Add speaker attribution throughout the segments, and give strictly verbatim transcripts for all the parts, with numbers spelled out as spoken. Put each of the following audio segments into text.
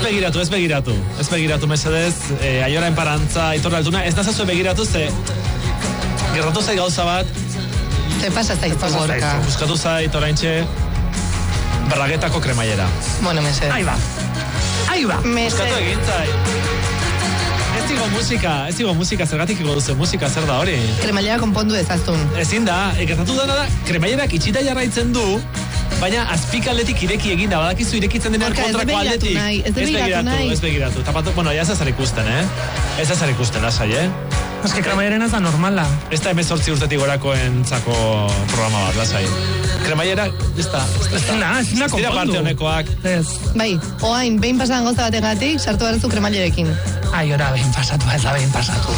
Speaker 1: begiratu, ez begiratu. Ez begiratu, mesedez, eh, Aiora enparantza, Aitor Altuna, ez nazazue begiratu, ze gerratu zait gauza bat.
Speaker 2: Ze pasa zaizu gorka.
Speaker 1: Buskatu zait oraintxe Bragetako kremaiera.
Speaker 2: Bueno, mesedez.
Speaker 3: Ahí va. Ahí va.
Speaker 1: Buskatu egin zait. Ez digo musika, ez digo musika, zergatik iko duzu musika, zer da hori?
Speaker 2: Kremaiera konpondu ezazun.
Speaker 1: Ezin da, gertatu dana da, kremaierak itxita jarraitzen du, baina azpikaletik ireki egin da, badakizu irekitzen denean kontrako aldetik.
Speaker 2: Ez begiratu nahi.
Speaker 1: Ez begiratu, tapatu, bueno, ya ez azar ikusten, eh? Ez azar ikusten, lasai, eh?
Speaker 3: Ez que kremaieren ez da normala.
Speaker 1: Ez da emezortzi urtetik gorakoen txako programa bat, lasai. Kremaiera, ez da, ez da.
Speaker 3: Ez da,
Speaker 1: dira parte honekoak.
Speaker 3: Ez.
Speaker 2: Bai, oain, behin pasan gauza bategatik, sartu behar kremailerekin.
Speaker 3: Ai, ora, behin pasatu, ez da behin pasatu.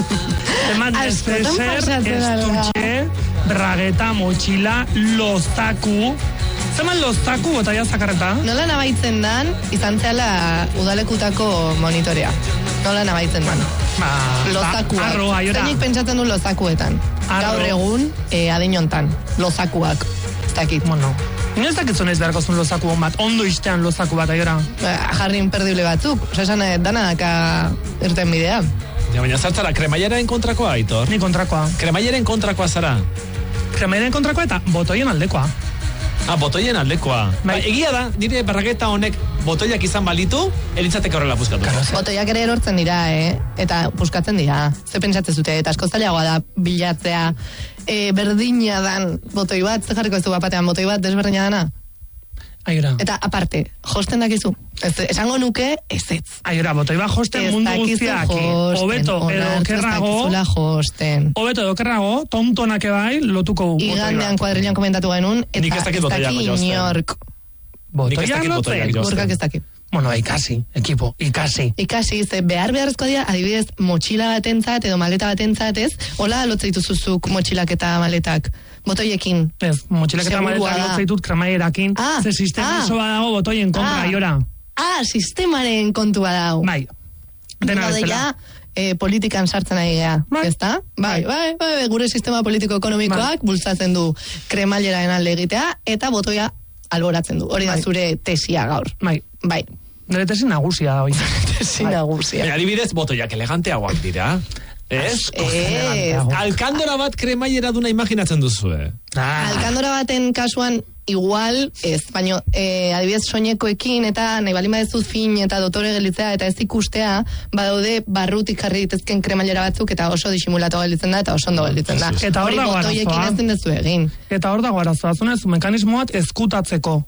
Speaker 3: Eman despeser, estuche, brageta, mochila, loztaku. Zeman loztaku, bota jazakarreta?
Speaker 2: Nola nabaitzen dan, izan zehala udalekutako monitorea. Nola nabaitzen dan.
Speaker 3: Ba,
Speaker 2: lozakuak.
Speaker 3: Arro, aiora.
Speaker 2: Zeinik pentsatzen du lozakuetan. Gaur egun, eh, adinontan. Lozakuak. Ez dakit.
Speaker 3: Bueno, ino ez dakit zonez beharko zuen lozaku bat. Ondo istean lozaku bat, aiora.
Speaker 2: Ba, jarri imperdible batzuk. Osa esan dana daka irten bidea.
Speaker 1: Ja, baina zartzara, kremaieren kontrakoa, Aitor?
Speaker 3: Ni kontrakoa.
Speaker 1: Kremaieren kontrakoa zara?
Speaker 3: Kremaieren kontrakoa eta botoien aldekoa.
Speaker 1: Ah, botoien aldekoa.
Speaker 3: Bai.
Speaker 1: Ba, egia da, nire Brageta honek botoiak izan balitu, elitzateke horrela puskatu.
Speaker 2: Botoiak ere erortzen dira, eh? Eta puskatzen dira. Ze pentsatzen zute, eta asko zailagoa da bilatzea e, berdina dan botoi bat, ze jarriko ez du bapatean botoi bat desberdina dana?
Speaker 3: Aiora.
Speaker 2: Eta aparte, josten dakizu. Ez, esango nuke, ez ez.
Speaker 3: Aiora, botoi bat josten mundu guztiaki. Hobeto edo kerrago.
Speaker 2: josten.
Speaker 3: Hobeto edo kerrago, tontonak ebai, lotuko botoi bat.
Speaker 2: Igandean kuadrilan komentatu genuen, eta
Speaker 1: Nik ez dakit botoiak josten.
Speaker 2: inork.
Speaker 3: Botoiak lotzen.
Speaker 2: Burkak ez dakit.
Speaker 3: Bueno, ikasi, ekipo, ikasi.
Speaker 2: Ikasi, ze behar beharrezko dira, adibidez, motxila batentzat edo maleta batentzat, ez? Hola lotzen dituzuzuk motxilak eta maletak. Botoiekin.
Speaker 3: Ez, motxilak eta
Speaker 2: Segurua
Speaker 3: maletak
Speaker 2: da.
Speaker 3: lotzen ditut kremaierakin.
Speaker 2: Ah,
Speaker 3: ze sistema
Speaker 2: ah.
Speaker 3: oso badago botoien kontra,
Speaker 2: Ah.
Speaker 3: aiora.
Speaker 2: Ah, sistemaren kontua dau.
Speaker 3: Bai, dena
Speaker 2: Gaude
Speaker 3: bezala.
Speaker 2: ja, eh, politikan sartzen ari gea,
Speaker 3: Bai.
Speaker 2: ezta? Bai, bai, bai, gure sistema politiko-ekonomikoak bultzatzen du kremaileraen alde egitea, eta botoia alboratzen du. Hori da
Speaker 3: Bai.
Speaker 2: zure tesia gaur.
Speaker 3: Bai,
Speaker 2: Bai,
Speaker 3: nire tesi nagusia da, oi.
Speaker 2: tesi
Speaker 3: Bai.
Speaker 2: nagusia.
Speaker 1: Baina adibidez, botoiak eleganteagoak dira. Ez?
Speaker 2: Ez,
Speaker 1: Alkandora bat kremaiera duna imaginatzen duzue.
Speaker 3: Ah,
Speaker 2: alkandora baten kasuan igual, ez, baina eh, adibidez soinekoekin eta nahi balin badezut fin eta dotore gelitzea eta ez ikustea, badaude barrutik jarri ditezken kremailera batzuk eta oso disimulatu gelditzen da eta oso ondo gelditzen da.
Speaker 3: Eta hor
Speaker 2: Hori
Speaker 3: dago
Speaker 2: botoiekin
Speaker 3: arazoa.
Speaker 2: ezin dezu egin.
Speaker 3: Eta hor dago arazoa, zunezu mekanismo bat ezkutatzeko.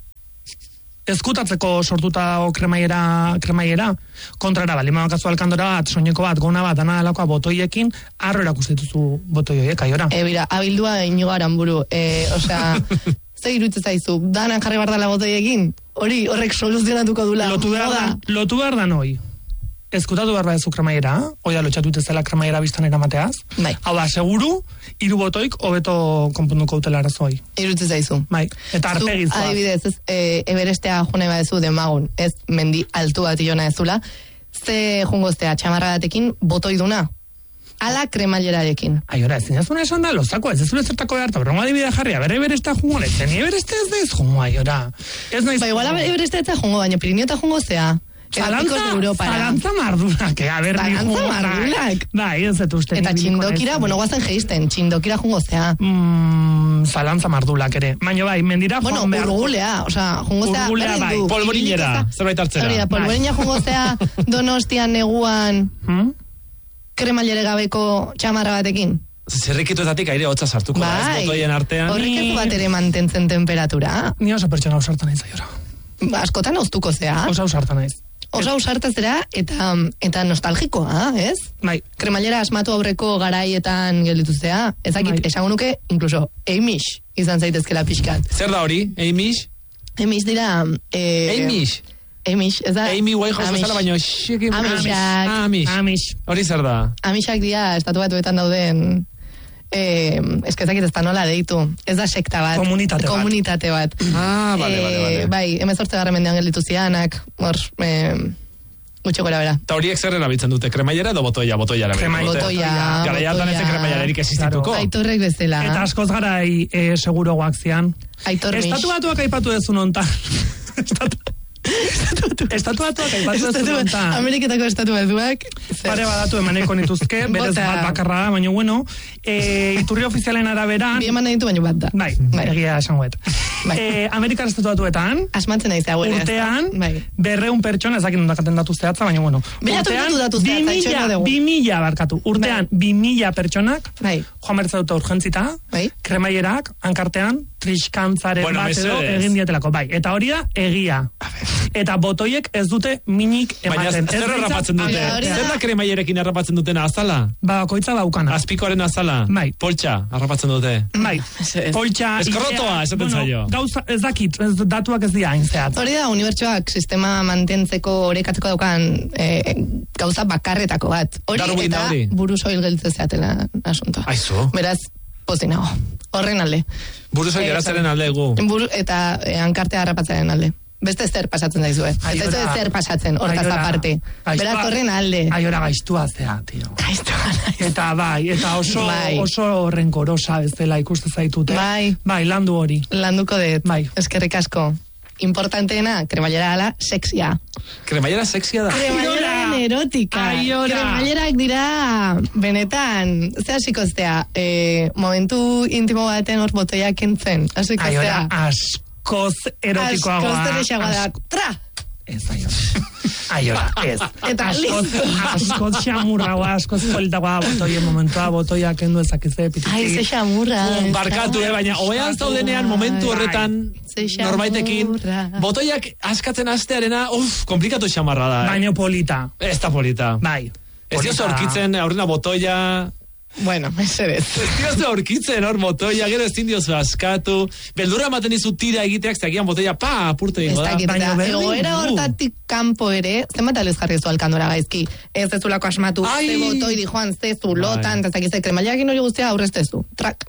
Speaker 3: Ezkutatzeko sortuta o kremaiera, kremaiera. Kontrara, bali makazu alkandora bat, soineko bat, gona bat, dana dalakoa botoiekin, arro erakustituzu botoi horiek, aiora.
Speaker 2: E, bira, abildua inigo aranburu. E, osea, ze iruditzen zaizu, danan jarri bardala botoiekin? Hori, horrek soluzionatuko dula.
Speaker 3: Lotu behar da, lotu behar da noi. Ezkutatu behar da ez kremaiera, hoi da lotxatu zela kremaiera biztan eramateaz.
Speaker 2: Bai.
Speaker 3: Hau da, seguru, hiru botoik hobeto konponduko utela arazoi.
Speaker 2: Iruditzen zaizu.
Speaker 3: Bai, eta arpegiz.
Speaker 2: Zu, adibidez, ez, e, everestea june badezu demagun, ez mendi altu bat ilona ezula, ze jungoztea txamarra batekin botoi duna. Ala kremailerarekin.
Speaker 3: Aiora, ezin ez duna esan da, lozako, ez ez zure zertako behar, eta berrongo adibidea jarria, bere berestea jungo, ez ni berestea ez da ez jungo, aiora. Ez naiz...
Speaker 2: Ba, igual everestea eta jungo, baina Pirineo eta jungozea.
Speaker 3: Zalantza, zalantza mardunak, eh, aber ni
Speaker 2: Zalantza mardunak.
Speaker 3: Bai, ez dut uste.
Speaker 2: Eta txindokira, bueno, guazen geisten, txindokira jungozea.
Speaker 3: Mm, zalantza mardulak ere. Baina bai, mendira
Speaker 2: Bueno,
Speaker 3: joan behar.
Speaker 2: urgulea, osea, jungozea...
Speaker 3: Urgulea
Speaker 2: berdin
Speaker 3: bai.
Speaker 2: du.
Speaker 1: Polvorinera, zerbait hartzera.
Speaker 2: Hori da, polvorinera jungozea Donostian neguan
Speaker 3: Hmm?
Speaker 2: kremailere gabeko txamarra batekin.
Speaker 1: Zerrikituetatik aire hotza sartuko da, ez
Speaker 2: Bai,
Speaker 1: botoien artean.
Speaker 2: horrek ez du bat ere mantentzen temperatura.
Speaker 3: Ni oso pertsona ausartan naiz, aiora.
Speaker 2: Ba, askotan oztuko zea.
Speaker 3: Oso ausartan naiz.
Speaker 2: Oso ausarta zera eta, eta nostalgikoa, ez?
Speaker 3: Bai,
Speaker 2: Kremailera asmatu aurreko garaietan gelditu zea. Ezakit,
Speaker 3: Bai.
Speaker 2: esango nuke, incluso, Eimish izan zaitezkela pixkat.
Speaker 1: Zer da hori, Eimish?
Speaker 2: Eimish dira... Eh,
Speaker 1: Eimish?
Speaker 2: Amish, ez da?
Speaker 1: Amy Winehouse
Speaker 2: Amish.
Speaker 1: bezala, baina xiki...
Speaker 2: Amishak.
Speaker 1: Amish.
Speaker 3: Amish.
Speaker 1: Hori zer da?
Speaker 2: Amishak dira, estatu batuetan dauden... Eh, eskezakit ez da nola deitu. Ez da sekta bat.
Speaker 3: Komunitate bat.
Speaker 2: Komunitate bat.
Speaker 1: Ah, bale, bale, bale.
Speaker 2: Bai, emezortze garren mendean gelditu zianak, hor, eh, gutxi gora bera.
Speaker 1: Eta horiek zer erabiltzen dute, kremailera edo botoia, botoia
Speaker 3: Kremailera.
Speaker 2: Botoia,
Speaker 1: Gara hartan ez
Speaker 2: botoia.
Speaker 1: kremailarik existituko.
Speaker 2: Aitorrek bezala.
Speaker 3: Eta askoz garai e, seguroagoak zian.
Speaker 2: Aitor Mish.
Speaker 3: Estatu batuak aipatu dezun ontan. Estatu Estatu batuak aipatzen zuen.
Speaker 2: Ameriketako estatu batuak.
Speaker 3: Pare badatu emaneko nituzke, berez bat bakarra da, baina bueno, e, iturri ofizialen arabera...
Speaker 2: Bi eman ditu baino bat da.
Speaker 3: Bai, bai. Egia esangoet. Bai. E, Amerikar estatu batuetan...
Speaker 2: Asmatzen nahi zegoen.
Speaker 3: Urtean, bai. berreun pertsona, ezakin ondakaten datu zehatza, baina bueno. Urtean, bi mila barkatu. Urtean, bi mila pertsonak, bai. joan bertza dute urgentzita, bai. kremaierak, hankartean, triskantzaren bueno, bat edo egin dietelako. Bai, eta hori da, egia. Eta botoiek ez dute minik ematen.
Speaker 1: Baina, zer harrapatzen dute? Zer da kremaierekin harrapatzen dutena azala?
Speaker 3: Ba, koitza daukana.
Speaker 1: Azpikoaren azala?
Speaker 3: Bai.
Speaker 1: Poltsa harrapatzen dute?
Speaker 3: Bai. Poltsa...
Speaker 1: Eskorrotoa, esaten bueno, zaio.
Speaker 3: Gauza, ez dakit, ez, datuak ez dira hain
Speaker 2: hori da, unibertsuak sistema mantentzeko, orekatzeko daukan e, gauza bakarretako bat. Hori eta burusoil geltze zeatela asuntoa.
Speaker 1: Aizu.
Speaker 2: Beraz, pozinago. Horren alde.
Speaker 1: Burusoil gerazaren alde gu.
Speaker 2: Buru, eta e, hankartea harrapatzaren alde. Beste zer pasatzen daizue. Ez ez zer pasatzen, hortaz aparte. Beraz, horren alde.
Speaker 3: Aiora gaiztua zea, tio.
Speaker 2: Gaiztua.
Speaker 3: Eta bai, eta oso, bai. oso renkorosa ez dela ikuste zaitute.
Speaker 2: Bai.
Speaker 3: Bai, landu hori.
Speaker 2: Landuko dut.
Speaker 3: Bai.
Speaker 2: Eskerrik asko. Importanteena, kremailera ala, sexia.
Speaker 1: Kremailera sexia da.
Speaker 2: Kremailera erotika.
Speaker 3: Aiora.
Speaker 2: Kremailerak dira, benetan, ze hasiko ztea, eh, momentu intimo baten hor botoiak entzen. Hasiko ztea.
Speaker 3: Aiora, asko. Koz erotikoagoa.
Speaker 2: Askoz erotikoagoa da. Tra!
Speaker 3: Ez, aiora. Aiora, ez.
Speaker 2: Eta liz.
Speaker 3: Askoz xamurragoa, askoz politagoa, botoien momentua, botoia kendu ezakize, pitiki.
Speaker 2: Ai, ze xamurra.
Speaker 1: Barkatu, eh, baina oean zaudenean momentu horretan norbaitekin, botoiak askatzen hastearena, uff, komplikatu xamarra da. Eh?
Speaker 3: Baina polita.
Speaker 1: Ez da polita.
Speaker 3: Bai.
Speaker 1: Ez diozu aurkitzen, aurrena botoia...
Speaker 2: Bueno, ez ere.
Speaker 1: Ez diozu aurkitzen, hor, botoia, gero ez diozu askatu. Beldurra ematen izu tira egiteak, zeagian botoia, pa, apurte dingo da.
Speaker 2: Baina egoera hortatik kanpo ere, zenbat alez jarri zu alkandora gaizki. Ez ez zulako asmatu, Ai. ze botoi di joan, ze zulotan, eta zakize, kremaileakin hori guztia aurreztezu. Trak.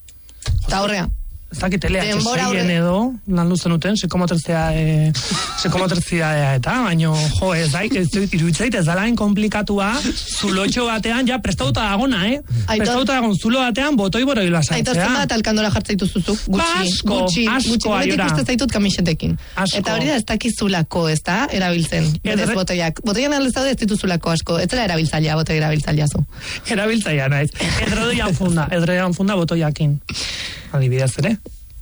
Speaker 2: Eta horrea.
Speaker 3: Ez dakit L H seien edo, lan luzen uten, sekomoterzia e, sekomoterzia eta, baino, jo, ez daik, ez iruditzait, ez dalain komplikatua, zulotxo batean, ja, prestauta dagona, eh? Prestauta dagon zulo batean, botoi boroi lasartzea.
Speaker 2: Aitortzen bat alkandora jartzaitu zuzuk, gutxi,
Speaker 3: asko,
Speaker 2: gutxi,
Speaker 3: asko,
Speaker 2: gutxi, gutxi, ikuste zaitut kamixetekin.
Speaker 3: Asko.
Speaker 2: Eta hori da, ez dakizulako, ez da, erabiltzen, berez
Speaker 3: Edre...
Speaker 2: botoiak. Botoian aldez daude ez dituzulako asko, ez dela erabiltzailea, botoi erabiltzailea zu.
Speaker 3: Erabiltzailea naiz, edredoian funda, edredoian funda botoiakin. Adibidez ere.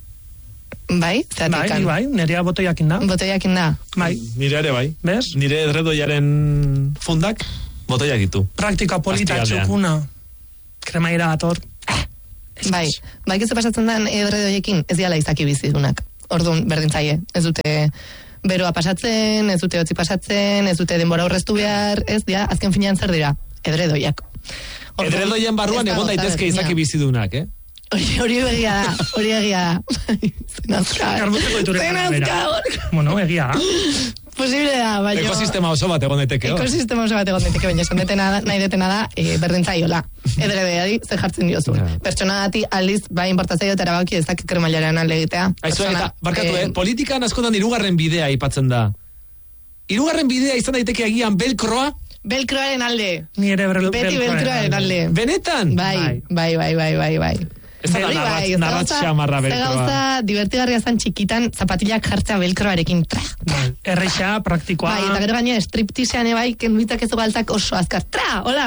Speaker 2: Bai,
Speaker 3: zeratik. Bai, bai, nerea botoiakin da.
Speaker 2: Botoiakin da.
Speaker 3: Bai.
Speaker 1: Nire ere bai.
Speaker 3: Bez?
Speaker 1: Nire edredoiaren fundak botoiak ditu.
Speaker 3: Praktika polita txukuna. Kremaira bator.
Speaker 2: Bai, bai, ez pasatzen den edredoiekin ez diala izaki bizidunak. Orduan, berdintzaie, ez dute beroa pasatzen, ez dute hotzi pasatzen, ez dute denbora horreztu behar, ez dira, azken finean zer dira, edredoiak.
Speaker 1: Edredoien barruan egon daitezke izaki bizidunak, eh?
Speaker 2: Hori, hori egia da, hori egia da. Zenazka. Zenazka.
Speaker 3: Bueno, egia da.
Speaker 2: Posible da, baina...
Speaker 1: Ekosistema oso bat egon daiteke, hor?
Speaker 2: Ekosistema oso bat egon daiteke, baina esan detena da, nahi detena da, e, berdintzaiola. Edredeari, zer jartzen diozu. Yeah. Pertsona dati aldiz, bai, importazio eta erabaki ez dakik kremailaren alde egitea.
Speaker 1: Aizu, eta, barkatu, eh, politikan askotan irugarren bidea aipatzen da. Irugarren bidea izan daiteke agian belkroa?
Speaker 2: Belkroaren alde.
Speaker 3: Ni ere
Speaker 2: Beti belkroaren alde.
Speaker 1: Benetan?
Speaker 2: Bai, bai, bai, bai, bai, bai.
Speaker 1: Ez da narratxa amarra belkroa.
Speaker 2: Gauza divertigarria zan txikitan zapatilak jartzea belkroarekin.
Speaker 3: Bai, erreixa, praktikoa.
Speaker 2: Bai, eta gero gaina striptisean ebai, kenduitak ez galtzak oso azkar. Tra, hola!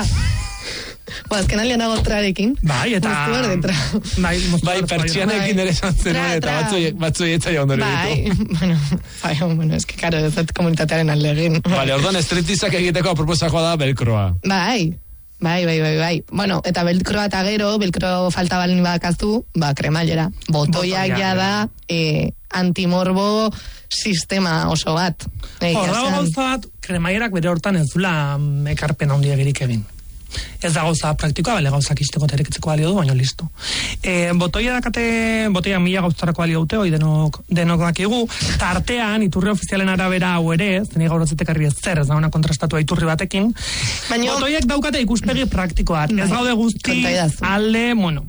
Speaker 2: Ba, azken alian nago trarekin.
Speaker 3: Bai, eta...
Speaker 2: Moztu berde, tra.
Speaker 1: Bai, bai pertsianekin ere zantzen, eta batzui etzaia ondore
Speaker 2: ditu. Bai, bueno, bai, bueno, eski karo, ez dut komunitatearen aldegin.
Speaker 1: Vale, orduan striptisak egiteko aproposakoa da belkroa.
Speaker 2: Bai, Bai, bai, bai, bai. Bueno, eta belkroa eta gero, belkro falta balin badakaztu, ba, kremailera. Botoiak ja da, e, antimorbo sistema oso bat.
Speaker 3: Horra gauza bat, kremailerak bere hortan ez dula ekarpen handiagirik egin. Ez da gauza praktikoa, bale gauzak izteko eta erekitzeko balio du, baina listo. E, botoia dakate, botoia mila gauztarako balio dute, hoi denok, denok dakigu, tartean, iturri ofizialen arabera hau ere, zeni gaur atzetekarri ez zer, ez da una kontrastatua iturri batekin, baina botoiek daukate ikuspegi praktikoak, ez gaude guzti alde, bueno,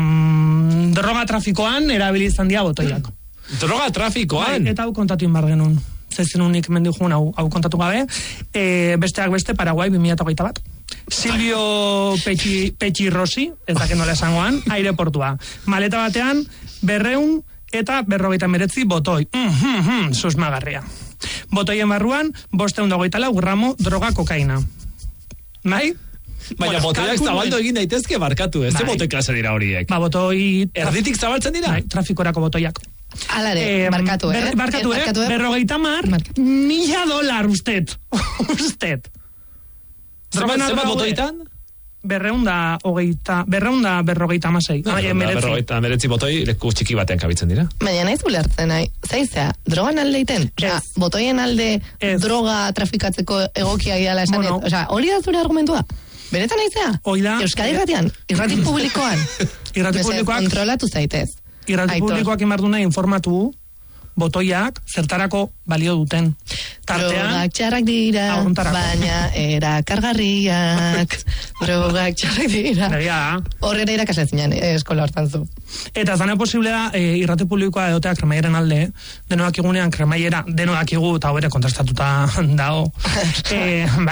Speaker 3: mm, droga trafikoan erabilizan dia botoiak.
Speaker 1: Droga trafikoan?
Speaker 3: Bai, eta hau kontatu inbar genuen. Zezen unik mendik jugun hau, hau kontatu gabe, e, besteak beste, Paraguai bi mila hogeita bat. Silvio Pechi, Pechi Rossi, ez dakit nola esangoan, aireportua. Maleta batean, berreun eta berrogeita meretzi botoi. Mm, mm, mm, susmagarria. Botoien barruan, bosteun dagoita lau gramo droga kokaina. Bai?
Speaker 1: Baina
Speaker 3: Bueno,
Speaker 1: botoiak
Speaker 3: kalkulu-
Speaker 1: zabaldu egin daitezke barkatu, ez? Ze
Speaker 3: Bai.
Speaker 1: botoi klase dira horiek?
Speaker 3: Ba, botoi...
Speaker 1: Erditik zabaltzen dira?
Speaker 3: Bai, trafikorako botoiak.
Speaker 2: Alare,
Speaker 3: Eh,
Speaker 2: barkatu, eh?
Speaker 3: ber- barkatu, eh?
Speaker 2: Barkatu, eh?
Speaker 3: Berrogeita mar,
Speaker 2: Barkatu.
Speaker 3: mila dolar ustet. ustet.
Speaker 1: Zenbat zenbat
Speaker 3: droga-
Speaker 1: botoitan?
Speaker 3: Berreunda hogeita, berreunda berrogeita amasei.
Speaker 1: No,
Speaker 3: Ai, emeretzi.
Speaker 1: berrogeita meretzi botoi leku txiki batean kabitzen dira.
Speaker 2: Baina naiz ulertzen, nahi. Zaizea, drogan alde iten? Osea,
Speaker 3: Ez.
Speaker 2: botoien alde
Speaker 3: Ez.
Speaker 2: droga trafikatzeko egokia giala esan
Speaker 3: Bueno.
Speaker 2: Osea, hori da zure argumentua? Beretan naizea?
Speaker 3: Hoi da.
Speaker 2: Euskadi irratian, irrati publikoan.
Speaker 3: Irrati
Speaker 2: Mesedez,
Speaker 3: publikoak-
Speaker 2: kontrolatu zaitez.
Speaker 3: Irrati
Speaker 2: Aitor.
Speaker 3: publikoak imarduna informatu botoiak zertarako balio duten. Tartean,
Speaker 2: Drogak txarrak dira,
Speaker 3: Aguntarako.
Speaker 2: baina erakargarriak. Drogak txarrak dira.
Speaker 3: begia,
Speaker 2: Horrera irakasle zinean, eh, eskola hortan zu.
Speaker 3: eta zane posible da, e, irrati publikoa edotea kremaieren alde, denoak igunean kremaiera, denoak igu, eta hobere kontrastatuta dago. e, bai.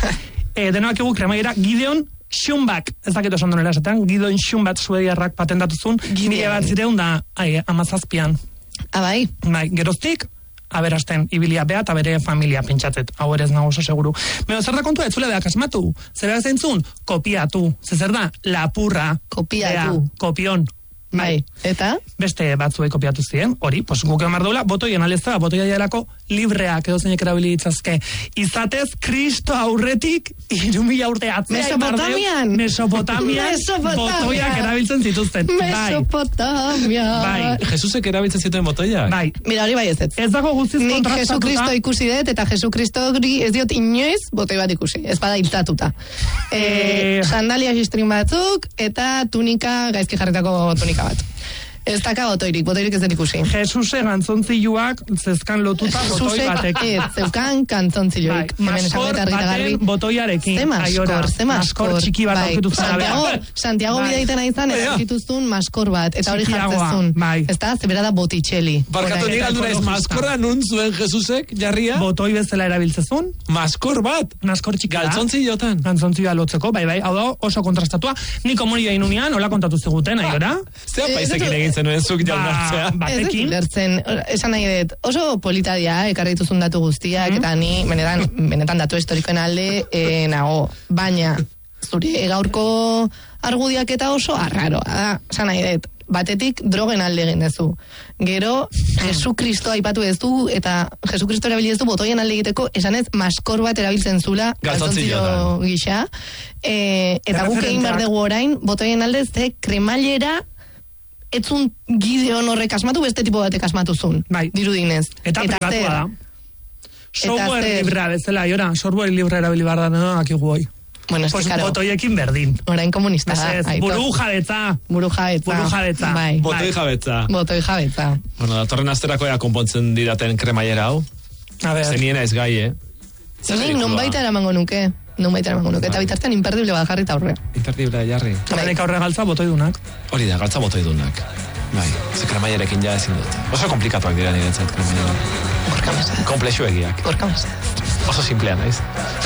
Speaker 3: E, denoak igu kremaiera Gideon Schumback, ez dakit oso ondonera esaten, Gideon Schumback suediarrak patentatuzun,
Speaker 2: Gideon.
Speaker 3: mila bat zireun da, ai, amazazpian.
Speaker 2: Abai,
Speaker 3: Bai, geroztik, aberasten, ibilia bea eta bere familia pentsatzet, hau ere ez nago oso seguru. Meo, zer da kontua, etzule da kasmatu, zer da zentzun, kopiatu, ze zer da, lapurra,
Speaker 2: Kopiatu.
Speaker 3: bea, kopion,
Speaker 2: bai. Eta?
Speaker 3: beste batzuei kopiatu ziren, hori, pues guk eman daula, botoien aldezta, botoia jarako libreak edo zeinek erabili ditzazke. Izatez, Kristo aurretik, irumila urte atzea.
Speaker 2: Mesopotamian.
Speaker 3: Mesopotamian,
Speaker 2: Mesopotamian.
Speaker 3: botoiak erabiltzen zituzten. Bai,
Speaker 2: Mesopotamia.
Speaker 3: bai,
Speaker 1: Jesusek erabiltzen zituen botoiak?
Speaker 3: bai.
Speaker 2: Mira, hori bai ez ez.
Speaker 3: Ez dago guztiz
Speaker 2: Nik
Speaker 3: kontrastatuta.
Speaker 2: Jesukristo ikusi dut, eta Jesukristo hori ez diot inoiz botoi bat ikusi. Ez bada hiltatuta. E,
Speaker 3: Eh.
Speaker 2: sandalia xistrin batzuk, eta tunika, gaizki jarritako tunika bat. Ez daka botoirik, botoirik ez den ikusi.
Speaker 3: Jesuse gantzontziluak zezkan lotuta botoi
Speaker 2: Jesusek
Speaker 3: batekin.
Speaker 2: ez zeukan kantzontziloik.
Speaker 3: Bai,
Speaker 2: Hemen esan
Speaker 3: maskor
Speaker 2: dut argi eta garbi.
Speaker 3: baten botoiarekin.
Speaker 2: Ze maskor,
Speaker 3: aiora.
Speaker 2: ze maskor.
Speaker 3: Maskor txiki bat
Speaker 2: Bai.
Speaker 3: aurkitu zara.
Speaker 2: Santiago,
Speaker 3: bera.
Speaker 2: Santiago
Speaker 3: Bai.
Speaker 2: bidaiten aizan,
Speaker 1: Bai,
Speaker 2: ez
Speaker 1: ja.
Speaker 2: zituzun maskor bat, eta hori
Speaker 3: Txikiagoa,
Speaker 2: jartzezun.
Speaker 3: bai.
Speaker 2: Ez da, zebera da botitxeli.
Speaker 1: Barkatu
Speaker 2: Orain.
Speaker 1: nik aldu naiz
Speaker 3: ekologista.
Speaker 1: maskorra nun zuen Jesusek jarria?
Speaker 3: Botoi bezala erabiltzezun,
Speaker 1: Maskor bat?
Speaker 3: maskor txiki da.
Speaker 1: Galtzontzilotan?
Speaker 3: Gantzontzioa lotzeko, bai, bai, hau da oso kontrastatua. Ni komunio inunean, hola kontatu ziguten, aiora?
Speaker 1: Zea
Speaker 2: Eh,
Speaker 1: paizekin
Speaker 2: ez-
Speaker 1: egin zenuen zuk jaunartzea?
Speaker 3: Ba,
Speaker 2: Ez dut
Speaker 3: batekin.
Speaker 2: ulertzen, esan nahi dut, oso polita dira, ekarri dituzun datu guztiak, eta ni benetan, benetan datu historikoen alde e, nago, baina zure gaurko argudiak eta oso arraroa da, esan nahi dut, batetik drogen alde egin dezu. Gero, Jesukristo aipatu ez du, eta Jesukristo erabili ez du botoien alde egiteko, esan ez, maskor bat erabiltzen zula,
Speaker 1: Galtzontzilo
Speaker 2: galtzontzilo gisa, e, eta guk egin behar dugu orain, botoien alde ze kremailera etzun Gideon horrek asmatu, beste tipo batek asmatuzun.
Speaker 3: Bai.
Speaker 2: Dirudinez.
Speaker 3: Eta privatua
Speaker 2: zer?
Speaker 3: da. Software
Speaker 2: zer?
Speaker 3: librea bezala, aiora, software libre erabili behar da, no, akigu hoi.
Speaker 2: Bueno, ez
Speaker 3: Pues
Speaker 2: karo,
Speaker 3: botoiekin berdin.
Speaker 2: orain komunista da.
Speaker 3: Mesedez,
Speaker 2: Aitor.
Speaker 3: buru jabetza.
Speaker 2: Buru jabetza.
Speaker 3: Buru jabetza.
Speaker 2: Bai.
Speaker 1: Botoi jabetza.
Speaker 2: Botoi jabetza.
Speaker 1: Bueno, datorren asterako ea konpontzen didaten kremaiera hau.
Speaker 3: A ver,
Speaker 1: Zeniena ez gai, eh? Zer
Speaker 2: Nik
Speaker 1: deritua?
Speaker 2: non baita eramango nuke. Non baita eramango nuke. Eta
Speaker 1: Bai.
Speaker 2: bitartean imperdible bat jarrita aurre.
Speaker 1: Imperdible jarri.
Speaker 3: Horrenik aurre galtza botoidunak.
Speaker 1: Hori da, galtza botoi dunak. Bai, ze kremaiarekin ja ezin dut. Oso komplikatuak dira niretzat kremaiera.
Speaker 2: Gorka mesa.
Speaker 1: Komplexu egiak.
Speaker 2: Gorka mesa.
Speaker 1: Oso simplea naiz.